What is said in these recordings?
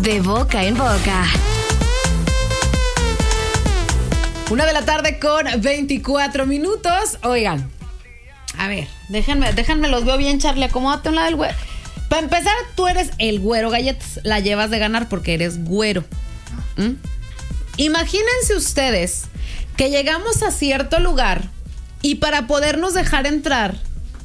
De boca en boca. 1:00 con 24 minutos. Oigan, a ver, déjenme, los veo bien, Charlie. Acomódate a un lado del güero. Para empezar, tú eres el güero galletas. La llevas de ganar porque eres güero. Imagínense ustedes que llegamos a cierto lugar y para podernos dejar entrar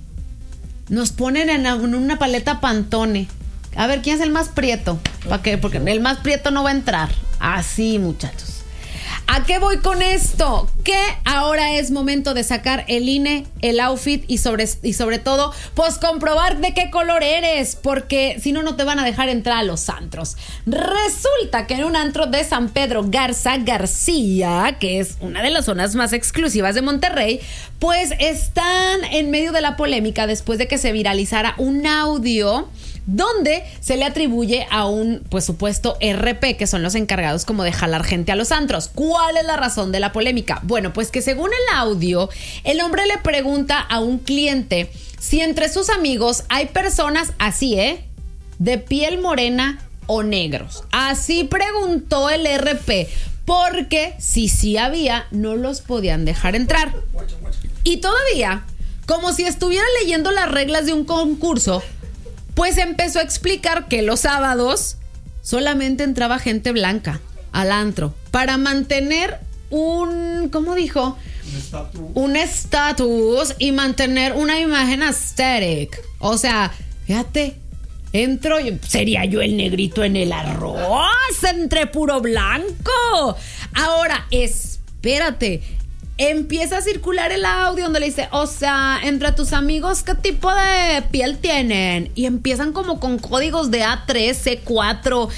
nos ponen en una paleta Pantone. A ver, ¿quién es el más prieto? ¿Para qué? Porque el más prieto no va a entrar. Así, muchachos. ¿A qué voy con esto? Que ahora es momento de sacar el INE, el outfit y sobre todo, pues comprobar de qué color eres, porque si no, no te van a dejar entrar a los antros. Resulta que en un antro de San Pedro Garza García, que es una de las zonas más exclusivas de Monterrey, pues están en medio de la polémica después de que se viralizara un audio donde se le atribuye a un, pues, supuesto RP, que son los encargados como de jalar gente a los antros. ¿Cuál es la razón de la polémica? Bueno, pues que según el audio, el hombre le pregunta a un cliente si entre sus amigos hay personas así, de piel morena o negros. Así preguntó el RP, porque si sí había, no los podían dejar entrar. Y todavía, como si estuviera leyendo las reglas de un concurso, pues empezó a explicar que los sábados solamente entraba gente blanca al antro para mantener ¿cómo dijo? Un estatus y mantener una imagen aesthetic. O sea, fíjate, sería yo el negrito en el arroz entre puro blanco. Ahora, espérate. Empieza a circular el audio donde le dice, o sea, entre tus amigos, ¿qué tipo de piel tienen? Y empiezan como con códigos de A3, C4,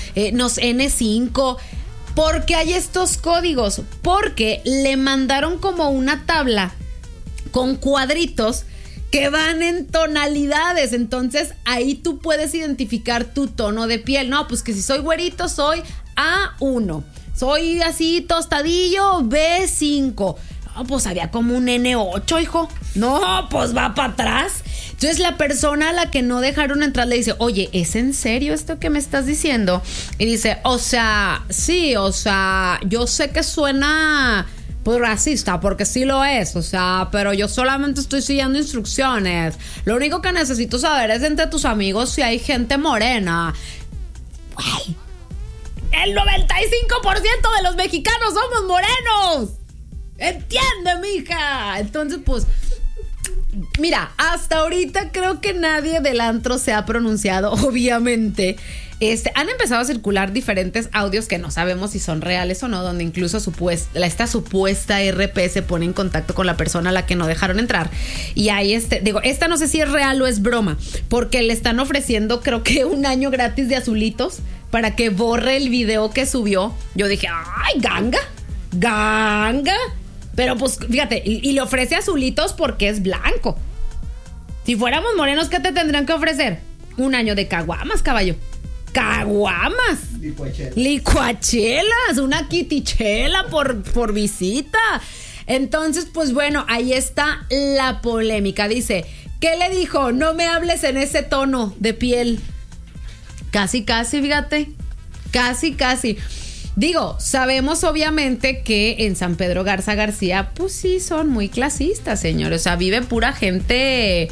N5. ¿Por qué hay estos códigos? Porque le mandaron como una tabla con cuadritos que van en tonalidades. Entonces, ahí tú puedes identificar tu tono de piel. No, pues que si soy güerito, soy A1. Soy así tostadillo, B5. No, pues había como un N8, hijo. No, pues va para atrás. Entonces la persona a la que no dejaron entrar le dice, oye, ¿es en serio esto que me estás diciendo? Y dice, o sea, sí, o sea, yo sé que suena pues racista, porque sí lo es, o sea, pero yo solamente estoy siguiendo instrucciones. Lo único que necesito saber es entre tus amigos si hay gente morena. Ay, el 95% de los mexicanos somos morenos. ¡Entiende, mija! Entonces, pues, mira, hasta ahorita creo que nadie del antro se ha pronunciado, obviamente. Han empezado a circular diferentes audios que no sabemos si son reales o no, donde incluso esta supuesta RP se pone en contacto con la persona a la que no dejaron entrar. Y ahí esta no sé si es real o es broma, porque le están ofreciendo, creo que 1 año gratis de Azulitos para que borre el video que subió. Yo dije, ¡ay, ganga! Pero pues, fíjate, y le ofrece Azulitos porque es blanco. Si fuéramos morenos, ¿qué te tendrían que ofrecer? 1 año de caguamas, caballo. ¡Caguamas! Licuachelas, una quitichela por visita. Entonces, pues bueno, ahí está la polémica. Dice, ¿qué le dijo? No me hables en ese tono de piel. Casi, fíjate. Casi. Digo, sabemos obviamente que en San Pedro Garza García, pues sí, son muy clasistas, señores. O sea, vive pura gente.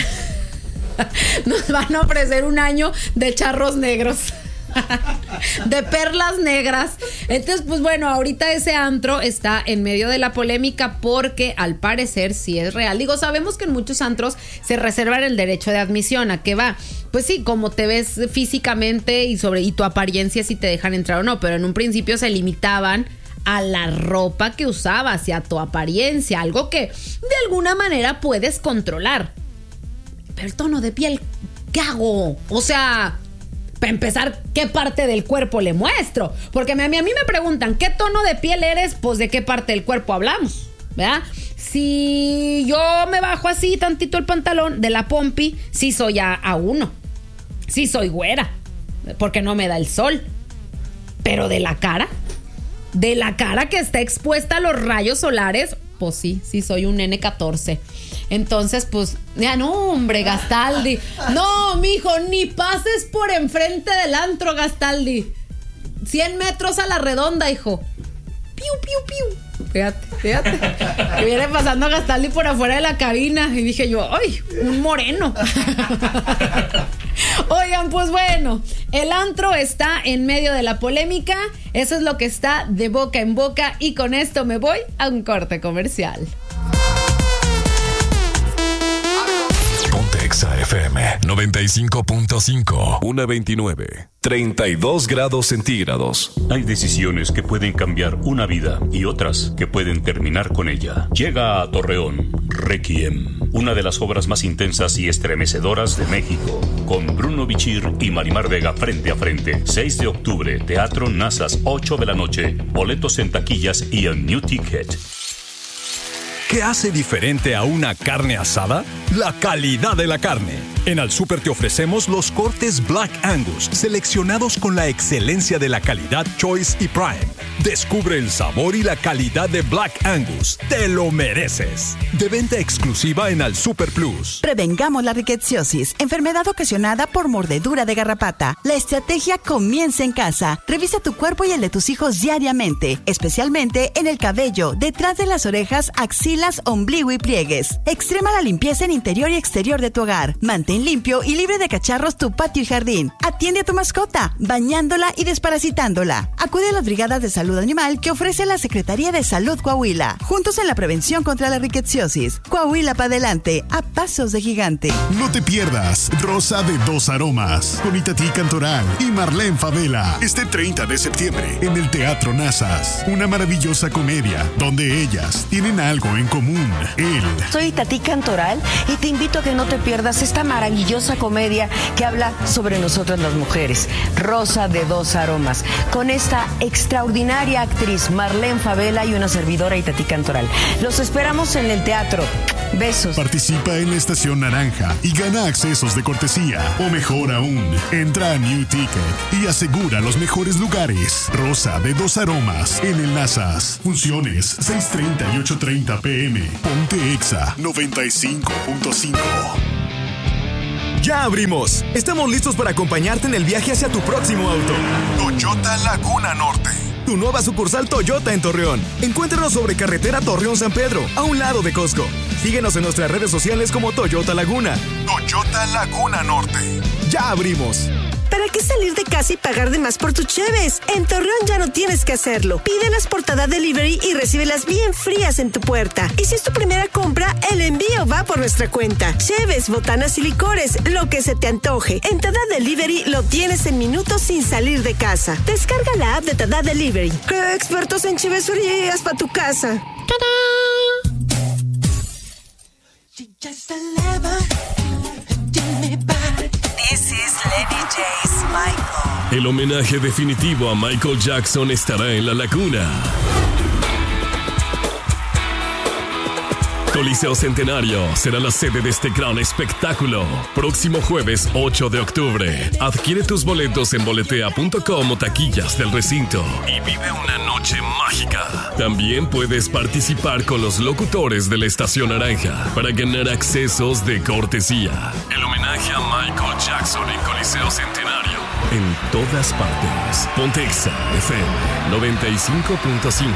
Nos van a ofrecer 1 año de charros negros. De perlas negras. Entonces, pues bueno, ahorita ese antro está en medio de la polémica porque al parecer sí es real. Digo, sabemos que en muchos antros se reservan el derecho de admisión. ¿A qué va? Pues sí, como te ves físicamente y tu apariencia, si te dejan entrar o no. Pero en un principio se limitaban a la ropa que usabas y a tu apariencia, algo que de alguna manera puedes controlar. Pero el tono de piel, ¿qué hago? O sea, para empezar, ¿qué parte del cuerpo le muestro? Porque a mí me preguntan, ¿qué tono de piel eres? Pues ¿de qué parte del cuerpo hablamos? ¿Verdad? Si yo me bajo así tantito el pantalón de la pompi, sí soy A1. Sí soy güera, porque no me da el sol. Pero de la cara que está expuesta a los rayos solares, pues sí soy un N14. Entonces, pues, ya no, hombre, Gastaldi. No, mijo, ni pases por enfrente del antro, Gastaldi. 100 metros a la redonda, hijo. Piu, piu, piu. Fíjate. Que viene pasando a Gastaldi por afuera de la cabina. Y dije yo, ¡ay! Un moreno. Oigan, pues bueno, el antro está en medio de la polémica. Eso es lo que está de boca en boca. Y con esto me voy a un corte comercial. Exa FM 95.5, 1:29, 32 grados centígrados. Hay decisiones que pueden cambiar una vida y otras que pueden terminar con ella. Llega a Torreón Requiem, una de las obras más intensas y estremecedoras de México, con Bruno Bichir y Marimar Vega frente a frente. 6 de octubre, Teatro Nazas, 8 de la noche. Boletos en taquillas y en New Ticket. ¿Qué hace diferente a una carne asada? La calidad de la carne. En Al Súper te ofrecemos los cortes Black Angus, seleccionados con la excelencia de la calidad Choice y Prime. Descubre el sabor y la calidad de Black Angus. ¡Te lo mereces! De venta exclusiva en Al Súper Plus. Prevengamos la rickettsiosis, enfermedad ocasionada por mordedura de garrapata. La estrategia comienza en casa. Revisa tu cuerpo y el de tus hijos diariamente, especialmente en el cabello, detrás de las orejas, axilas, ombligo y pliegues. Extrema la limpieza en interior y exterior de tu hogar. Mantén limpio y libre de cacharros tu patio y jardín. Atiende a tu mascota, bañándola y desparasitándola. Acude a las brigadas de salud animal que ofrece la Secretaría de Salud Coahuila. Juntos en la prevención contra la rickettsiosis. Coahuila para adelante, a pasos de gigante. No te pierdas Rosa de Dos Aromas con Itatí Cantoral y Marlene Favela este 30 de septiembre en el Teatro Nazas. Una maravillosa comedia donde ellas tienen algo en común. Soy Itatí Cantoral y te invito a que no te pierdas esta maravillosa comedia que habla sobre nosotras las mujeres. Rosa de Dos Aromas, con esta extraordinaria actriz Marlene Favela y una servidora Itatí Cantoral. Los esperamos en el teatro. Besos. Participa en la Estación Naranja y gana accesos de cortesía. O mejor aún, entra a New Ticket y asegura los mejores lugares. Rosa de Dos Aromas en el Nazas. Funciones 6:30 y 8:30 p.m. Ponte Exa 95.5. ¡Ya abrimos! Estamos listos para acompañarte en el viaje hacia tu próximo auto. Toyota Laguna Norte. Tu nueva sucursal Toyota en Torreón. Encuéntranos sobre carretera Torreón-San Pedro, a un lado de Costco. Síguenos en nuestras redes sociales como Toyota Laguna. Toyota Laguna Norte. ¡Ya abrimos! ¿Para qué salir de casa y pagar de más por tus cheves? En Torreón ya no tienes que hacerlo. Pídelas por Tada Delivery y recíbelas bien frías en tu puerta. Y si es tu primera compra, el envío va por nuestra cuenta. Cheves, botanas y licores, lo que se te antoje. En Tada Delivery lo tienes en minutos sin salir de casa. Descarga la app de Tada Delivery. Expertos en chevesurías para tu casa. ¡Tada! This is Lenny J's Michael. El homenaje definitivo a Michael Jackson estará en La Laguna. Coliseo Centenario será la sede de este gran espectáculo. Próximo jueves 8 de octubre. Adquiere tus boletos en boletea.com o taquillas del recinto y vive una noche mágica. También puedes participar con los locutores de la Estación Naranja para ganar accesos de cortesía. El homenaje a Michael Jackson en Coliseo Centenario. En todas partes. Ponte Exa FM 95.5.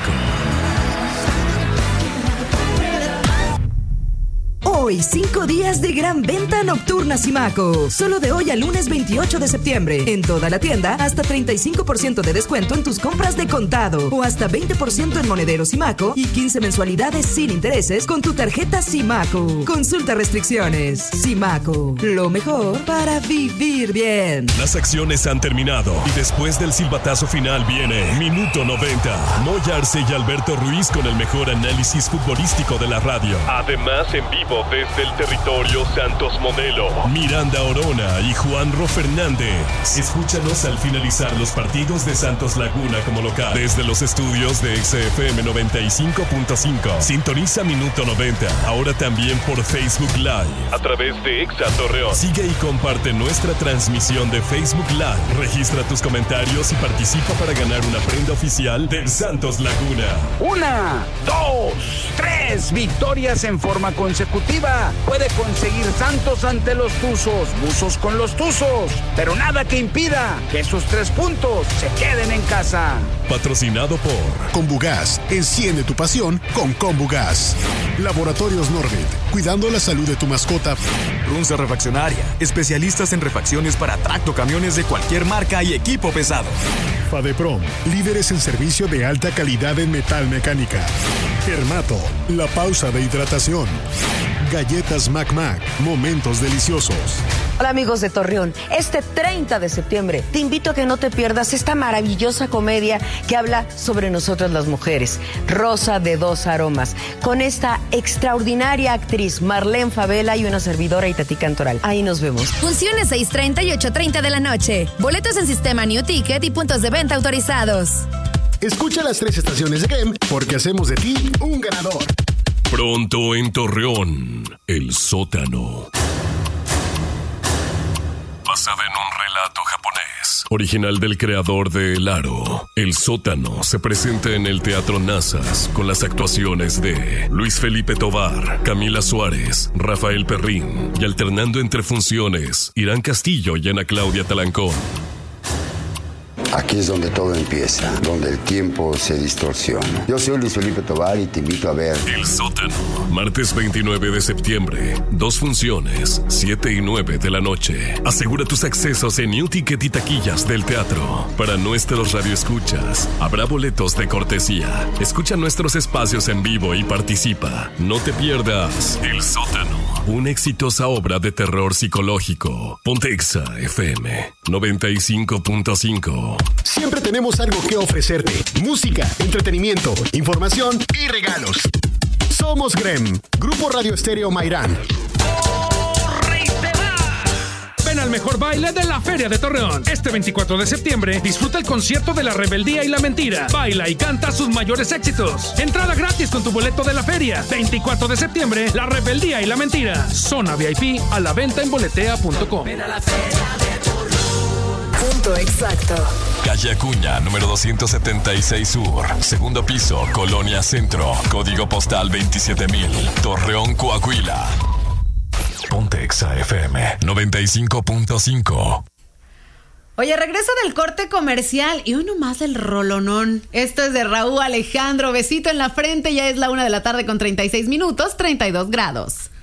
Hoy, 5 días de gran venta nocturna Simaco. Solo de hoy al lunes 28 de septiembre. En toda la tienda, hasta 35% de descuento en tus compras de contado. O hasta 20% en monedero Simaco y 15 mensualidades sin intereses con tu tarjeta Simaco. Consulta restricciones. Simaco, lo mejor para vivir bien. Las acciones han terminado y después del silbatazo final viene Minuto 90. Moy Arce y Alberto Ruiz con el mejor análisis futbolístico de la radio. Además, en vivo desde el territorio Santos Modelo, Miranda Orona y Juanro Fernández. Escúchanos al finalizar los partidos de Santos Laguna como local. Desde los estudios de XFM 95.5. Sintoniza Minuto 90, ahora también por Facebook Live. A través de Exa Torreón. Sigue y comparte nuestra transmisión de Facebook Live. Registra tus comentarios y participa para ganar una prenda oficial del Santos Laguna. 1, 2, 3 victorias en forma consecutiva Chivas puede conseguir Santos ante los Tuzos, Buzos con los Tuzos, pero nada que impida que esos 3 puntos se queden en casa. Patrocinado por Combugas, enciende tu pasión con Combugas. Laboratorios Norbit, cuidando la salud de tu mascota. Runza Refaccionaria, especialistas en refacciones para tractocamiones de cualquier marca y equipo pesado. Fadeprom, líderes en servicio de alta calidad en metal mecánica. Hermato, la pausa de hidratación. Galletas Mac, momentos deliciosos. Hola amigos de Torreón, este 30 de septiembre te invito a que no te pierdas esta maravillosa comedia que habla sobre nosotras las mujeres, Rosa de Dos Aromas, con esta extraordinaria actriz Marlene Favela y una servidora Itatí Cantoral. Ahí nos vemos. Funciones 6:30 y 8:30 de la noche. Boletos en sistema New Ticket y puntos de venta autorizados. Escucha las 3 estaciones de GEM porque hacemos de ti un ganador. Pronto en Torreón, El Sótano. Basada en un relato japonés, original del creador de El Aro. El Sótano se presenta en el Teatro Nazas con las actuaciones de Luis Felipe Tovar, Camila Suárez, Rafael Perrín y alternando entre funciones, Irán Castillo y Ana Claudia Talancón. Aquí es donde todo empieza, donde el tiempo se distorsiona. Yo soy Luis Felipe Tovar y te invito a ver El Sótano, martes 29 de septiembre, 2 funciones, 7 y 9 de la noche. Asegura tus accesos en New Ticket y taquillas del teatro. Para nuestros radioescuchas, habrá boletos de cortesía. Escucha nuestros espacios en vivo y participa. No te pierdas El Sótano, una exitosa obra de terror psicológico. Ponte Exa FM 95.5. Siempre tenemos algo que ofrecerte. Música, entretenimiento, información y regalos. Somos GREM, Grupo Radio Estéreo Mairán. Ven al mejor baile de la Feria de Torreón. Este 24 de septiembre, disfruta el concierto de La Rebeldía y la Mentira. Baila y canta sus mayores éxitos. Entrada gratis con tu boleto de la feria. 24 de septiembre, La Rebeldía y la Mentira. Zona VIP a la venta en boletea.com. Ven a la Feria de Torreón. Punto exacto. Calle Acuña, número 276 Sur, segundo piso, Colonia Centro, código postal 27000, Torreón, Coahuila. Ponte Exa FM 95.5. Oye, regresa del corte comercial y uno más del rolonón. Esto es de Raúl Alejandro. Besito en la frente, ya es la 1 de la tarde con 36 minutos, 32 grados.